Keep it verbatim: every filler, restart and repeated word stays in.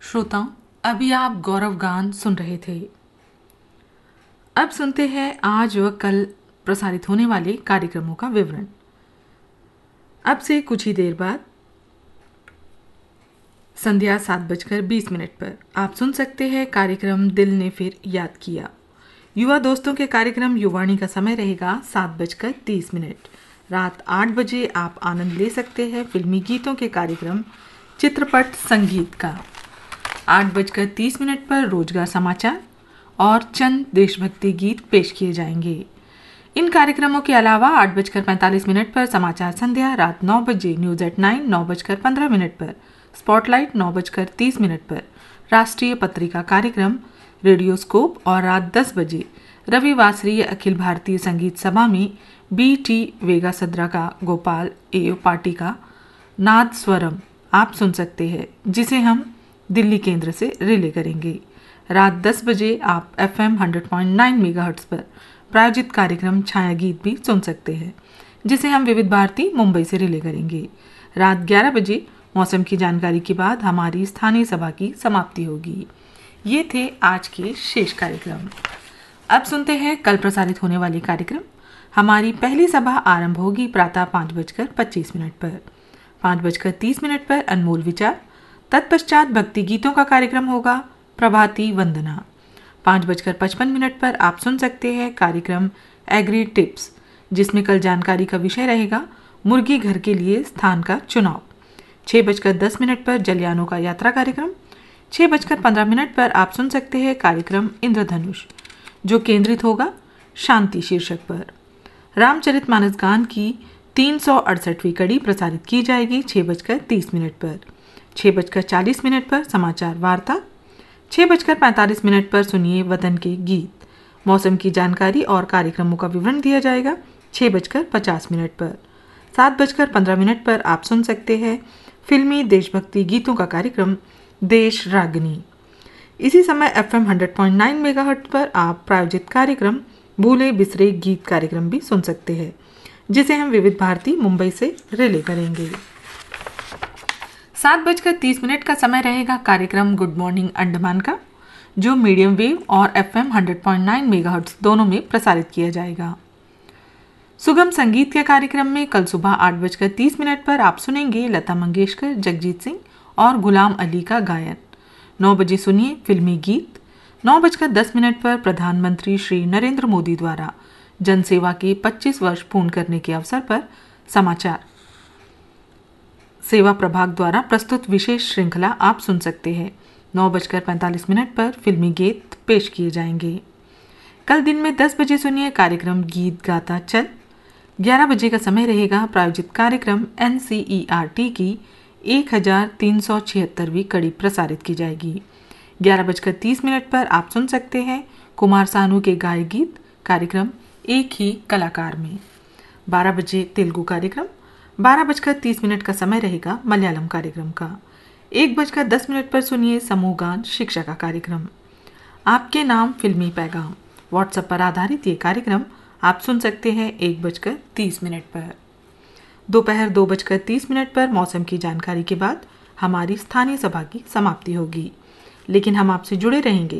श्रोताओं, अभी आप गौरव गान सुन रहे थे। अब सुनते हैं आज व कल प्रसारित होने वाले कार्यक्रमों का विवरण। अब से कुछ ही देर बाद संध्या सात बजकर बीस मिनट पर आप सुन सकते हैं कार्यक्रम दिल ने फिर याद किया। युवा दोस्तों के कार्यक्रम युवाणी का समय रहेगा सात बजकर तीस मिनट। रात आठ बजे आप आनंद ले सकते हैं फिल्मी गीतों के कार्यक्रम चित्रपट संगीत का। आठ बजकर तीस मिनट पर रोजगार समाचार और चंद देशभक्ति गीत पेश किए जाएंगे। इन कार्यक्रमों के अलावा आठ बजकर पैंतालीस मिनट पर समाचार संध्या, रात नौ बजे न्यूज एट नाइन, नौ बजकर पंद्रह मिनट पर स्पॉटलाइट, नौ बजकर तीस मिनट पर राष्ट्रीय पत्रिका कार्यक्रम रेडियोस्कोप और रात दस बजे रविवासरीय अखिल भारतीय संगीत सभा में बी टी वेगा सद्रा का गोपाल ए पार्टी का नाद स्वरम आप सुन सकते हैं, जिसे हम दिल्ली केंद्र से रिले करेंगे। रात दस बजे आप F am hundred point nine megahertz पर प्रायोजित कार्यक्रम छाया गीत भी सुन सकते हैं, जिसे हम विविध भारती मुंबई से रिले करेंगे। रात ग्यारह बजे मौसम की जानकारी के बाद हमारी स्थानीय सभा की समाप्ति होगी। ये थे आज के शेष कार्यक्रम। अब सुनते हैं कल प्रसारित होने वाले कार्यक्रम। हमारी पहली सभा आरंभ होगी प्रातः पाँच बजकर पच्चीस मिनट पर। पाँच बजकर तीस मिनट पर अनमोल विचार, तत्पश्चात भक्ति गीतों का कार्यक्रम होगा प्रभाती वंदना। पाँच बजकर पचपन मिनट पर आप सुन सकते हैं कार्यक्रम एग्री टिप्स, जिसमें कल जानकारी का विषय रहेगा मुर्गी घर के लिए स्थान का चुनाव। छः बजकर दस मिनट पर जलयानों का यात्रा कार्यक्रम। छः बजकर पंद्रह मिनट पर आप सुन सकते हैं कार्यक्रम इंद्रधनुष, जो केंद्रित होगा शांति शीर्षक पर। रामचरितमानस गान की तीन सौ अड़सठवीं कड़ी प्रसारित की जाएगी छः बजकर तीस मिनट पर। छः बजकर चालीस मिनट पर समाचार वार्ता। छः बजकर पैंतालीस मिनट पर सुनिए वतन के गीत। मौसम की जानकारी और कार्यक्रमों का विवरण दिया जाएगा छः बजकर पचास मिनट पर। सात बजकर पंद्रह मिनट पर आप सुन सकते हैं फिल्मी देशभक्ति गीतों का कार्यक्रम देश रागनी। इसी समय F am hundred point nine megahertz पर आप प्रायोजित कार्यक्रम भूले बिसरे गीत कार्यक्रम भी सुन सकते हैं, जिसे हम विविध भारती मुंबई से रिले करेंगे। सात बजकर तीस मिनट का समय रहेगा कार्यक्रम गुड मॉर्निंग अंडमान का, जो मीडियम वेव और F am hundred point nine megahertz दोनों में प्रसारित किया जाएगा। सुगम संगीत के कार्यक्रम में कल सुबह आठ बजकर तीस मिनट पर आप सुनेंगे लता मंगेशकर, जगजीत सिंह और गुलाम अली का गायन। नौ बजे सुनिए फिल्मी गीत। नौ बजकर दस मिनट पर प्रधानमंत्री श्री नरेंद्र मोदी द्वारा जनसेवा के पच्चीस वर्ष पूर्ण करने के अवसर पर समाचार सेवा प्रभाग द्वारा प्रस्तुत विशेष श्रृंखला आप सुन सकते हैं। नौ बजकर पैंतालीस मिनट पर फिल्मी गीत पेश किए जाएंगे। कल दिन में दस बजे सुनिए कार्यक्रम गीत गाता चल। ग्यारह बजे का समय रहेगा प्रायोजित कार्यक्रम N C E R T की एक हजार तीन सौ छिहत्तरवीं कड़ी प्रसारित की जाएगी। ग्यारह बजकर तीस मिनट पर आप सुन सकते हैं कुमार सानू के गाए गीत कार्यक्रम एक ही कलाकार में। बारह बजे तेलुगु कार्यक्रम। बारह बजकर तीस मिनट का समय रहेगा मलयालम कार्यक्रम का। एक बजकर दस मिनट पर सुनिए समूह गान शिक्षा का कार्यक्रम आपके नाम फिल्मी पैगाम। व्हाट्सएप पर आधारित ये कार्यक्रम आप सुन सकते हैं एक बजकर तीस मिनट पर। दोपहर दो बजकर तीस मिनट पर मौसम की जानकारी के बाद हमारी स्थानीय सभा की समाप्ति होगी, लेकिन हम आपसे जुड़े रहेंगे